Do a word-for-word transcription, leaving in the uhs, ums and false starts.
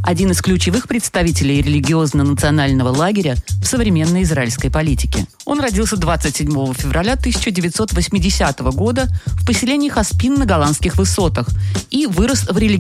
один из ключевых представителей религиозно-национального лагеря в современной израильской политике. Он родился двадцать седьмого февраля тысяча девятьсот восьмидесятого года в поселении Хаспин на Голландских высотах и вырос в религиозном